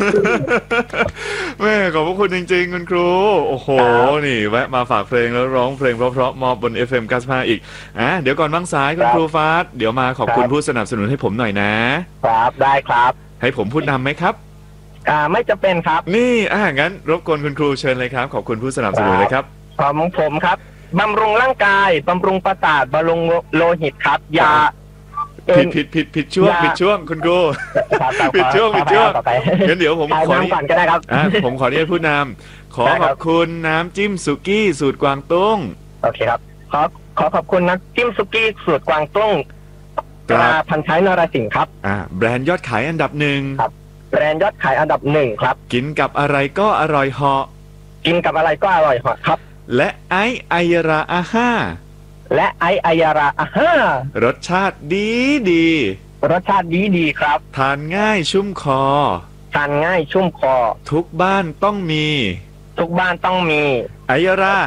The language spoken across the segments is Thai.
แม่ขอบพระคุณจริงๆคุณครูโอ้โหครับนี่แวะมาฝากเพลงแล้วร้องเพลงเพราะๆมอบบน FM 95อีกเดี๋ยวก่อนวางสายคุณครูฟาสเดี๋ยวมาขอบคุณผู้สนับสนุนให้ผมหน่อยนะครับได้ครับให้ผมพูดนำไหมครับไม่จะเป็นครับนี่งั้นรบกวนคุณครูเชิญเลยครับขอบคุณผู้สนับสนุนเลยครับของผมครับบำรุงร่างกายบำรุงประสาทบำรุงโลหิตครับยาผิดช่วงคุณครูผิดช่วงงั้นเดี๋ยวผมขอก่อนก็ได้ครับผมขออนุญาตพูดนำขอขอบคุณน้ำจิ้มสุกี้สูตรกวางตุ้งโอเคครับขอขอบคุณน้ำจิ้มสุกี้สูตรกวางตุ้งตราพันท้ายนรสิงห์ครับแบรนด์ยอดขายอันดับ1 ครับแบรนด์ยอดขายอันดับ1ครับกินกับอะไรก็อร่อยเหาะกินกับอะไรก็อร่อยเหาะครับและไอราอาห้าและไอยาราอาห้ารสชาติดีรสชาติดีครับทานง่ายชุ่มคอทานง่ายชุ่มคอทุกบ้านต้องมีไอยารา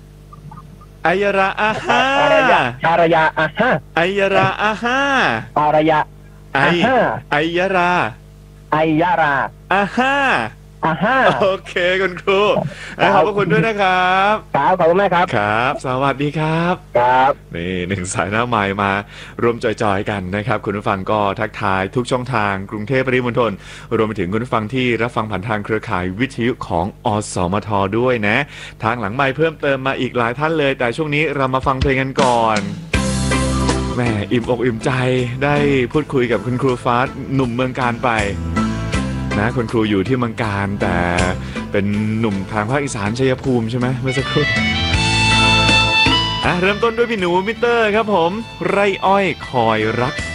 อาห้าอารยาอาห้าไอยาราอาห้าอารยาอาห้าไอยาราอาห้าโอเคคุณครูขอบพระคุณด้วยนะครับขอบคุณมากครับครับสวัสดีครับนี่หนึ่งสายหน้าใหม่มารวมจอยๆกันนะครับคุณผู้ฟังก็ทักทายทุกช่องทางกรุงเทพปริมณฑลรวมไปถึงคุณผู้ฟังที่รับฟังผ่านทางเครือข่ายวิทยุของอสมทด้วยนะทางหลังไมค์เพิ่มเติมมาอีกหลายท่านเลยแต่ช่วงนี้เรามาฟังเพลงกันก่อนแม่อิ่มอกอิ่มใจได้พูดคุยกับคุณครูฟ้าหนุ่มเมืองการไปนะคุณครูอยู่ที่เมืองการแต่เป็นหนุ่มทางภาคอีสานชัยภูมิใช่ไหมเมื่อสักครู่เริ่มต้นด้วยพี่หนูมิเตอร์ครับผมไร่อ้อยคอยรัก